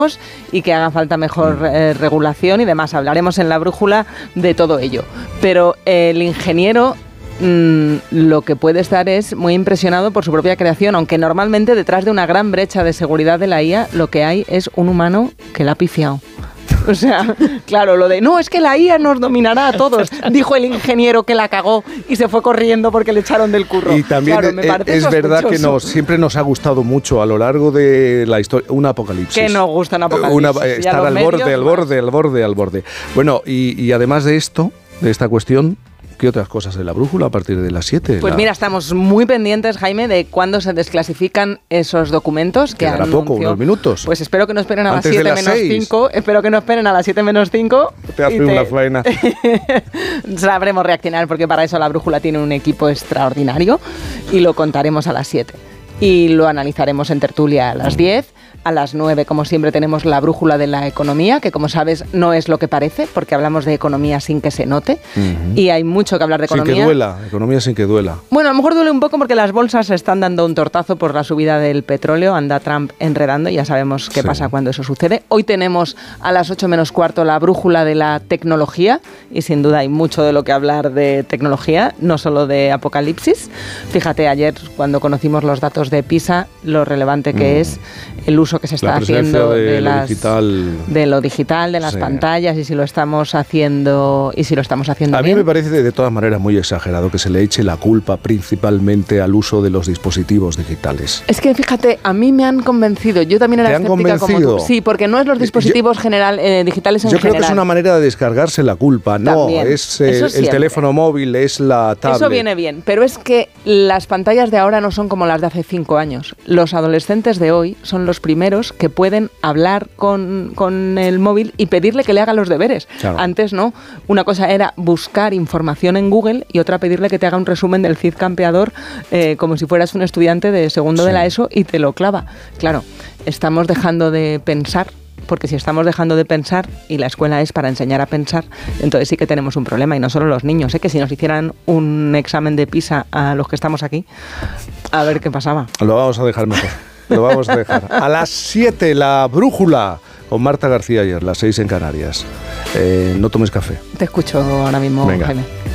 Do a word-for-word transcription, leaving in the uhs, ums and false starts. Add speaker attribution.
Speaker 1: y que haga falta mejor eh, regulación y demás. Hablaremos en la brújula de todo ello. Pero eh, el ingeniero mmm, lo que puede estar es muy impresionado por su propia creación, aunque normalmente detrás de una gran brecha de seguridad de la I A lo que hay es un humano que la ha pifiado. O sea, claro, lo de, no, es que la I A nos dominará a todos, dijo el ingeniero que la cagó y se fue corriendo porque le echaron del curro.
Speaker 2: Y también
Speaker 1: claro, me parece
Speaker 2: es
Speaker 1: sospechoso.
Speaker 2: verdad que nos, siempre nos ha gustado mucho a lo largo de la historia un apocalipsis.
Speaker 1: Que nos gusta un apocalipsis.
Speaker 2: Una, estar al borde, al borde, al borde, al borde. Bueno, y, y además de esto, de esta cuestión, ¿qué otras cosas en la brújula a partir de las siete?
Speaker 1: Pues
Speaker 2: la...
Speaker 1: mira, estamos muy pendientes, Jaime, de cuándo se desclasifican esos documentos. Que
Speaker 2: Quedará poco, unos minutos.
Speaker 1: Pues espero que no esperen a
Speaker 2: Antes
Speaker 1: las siete menos
Speaker 2: seis.
Speaker 1: cinco. Espero que no esperen a las siete menos cinco.
Speaker 2: Te hace una faena.
Speaker 1: Sabremos reaccionar porque para eso la brújula tiene un equipo extraordinario y lo contaremos a las siete. Y lo analizaremos en tertulia a las diez. A las nueve, como siempre, tenemos la brújula de la economía, que como sabes no es lo que parece, porque hablamos de economía sin que se note. Uh-huh. Y hay mucho que hablar de economía.
Speaker 2: Sin que duela, economía sin que duela.
Speaker 1: Bueno, a lo mejor duele un poco porque las bolsas se están dando un tortazo por la subida del petróleo. Anda Trump enredando y ya sabemos qué sí. pasa cuando eso sucede. Hoy tenemos a las ocho menos cuarto la brújula de la tecnología y sin duda hay mucho de lo que hablar de tecnología, no solo de apocalipsis. Fíjate, ayer cuando conocimos los datos de PISA, lo relevante que mm. es el uso que se está haciendo
Speaker 2: de,
Speaker 1: de,
Speaker 2: lo
Speaker 1: las,
Speaker 2: digital.
Speaker 1: de lo digital, de las sí. pantallas y si lo estamos haciendo y si lo estamos haciendo
Speaker 2: a
Speaker 1: bien.
Speaker 2: A mí me parece de, de todas maneras muy exagerado que se le eche la culpa principalmente al uso de los dispositivos digitales.
Speaker 1: Es que fíjate, a mí me han convencido. Yo también era
Speaker 2: ¿Te han
Speaker 1: escéptica
Speaker 2: convencido?
Speaker 1: como tú. Sí, porque no es los dispositivos
Speaker 2: yo,
Speaker 1: general, eh, digitales en
Speaker 2: yo
Speaker 1: general.
Speaker 2: Yo creo que es una manera de descargarse la culpa. No,
Speaker 1: también.
Speaker 2: es eh, el teléfono móvil, es la tablet.
Speaker 1: Eso viene bien, pero es que las pantallas de ahora no son como las de hace cinco años. Los adolescentes de hoy son los primeros que pueden hablar con, con el móvil y pedirle que le haga los deberes.
Speaker 2: Claro.
Speaker 1: Antes no. Una cosa era buscar información en Google y otra pedirle que te haga un resumen del Cid Campeador eh, como si fueras un estudiante de segundo sí. de la ESO y te lo clava. Claro, estamos dejando de pensar. Porque si estamos dejando de pensar y la escuela es para enseñar a pensar, entonces sí que tenemos un problema. Y no solo los niños, ¿eh? Que si nos hicieran un examen de PISA a los que estamos aquí, a ver qué pasaba.
Speaker 2: Lo vamos a dejar mejor. Lo vamos a dejar. A las siete, la brújula con Marta García ayer, las seis en Canarias. Eh, no tomes café.
Speaker 1: Te escucho ahora mismo,
Speaker 2: Venga.
Speaker 1: Jaime.